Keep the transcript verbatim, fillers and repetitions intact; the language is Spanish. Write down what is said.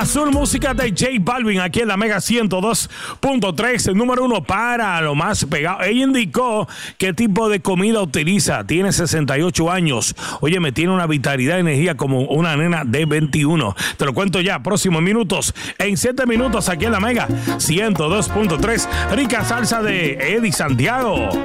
Azul, música de J Balvin, aquí en la Mega ciento dos punto tres, el número uno para lo más pegado. Ella indicó qué tipo de comida utiliza. Tiene sesenta y ocho años. Oye, me tiene una vitalidad y energía como una nena de veintiuno. Te lo cuento ya, próximos minutos. En siete minutos, aquí en la Mega ciento dos punto tres. Rica salsa de Eddie Santiago.